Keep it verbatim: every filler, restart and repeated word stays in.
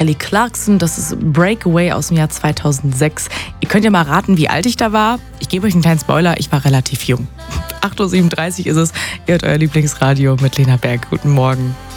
Kelly Clarkson. Das ist Breakaway aus dem Jahr zweitausendsechs. Ihr könnt ja mal raten, wie alt ich da war. Ich gebe euch einen kleinen Spoiler, ich war relativ jung. acht Uhr siebenunddreißig ist es. Ihr hört euer Lieblingsradio mit Lena Berg. Guten Morgen.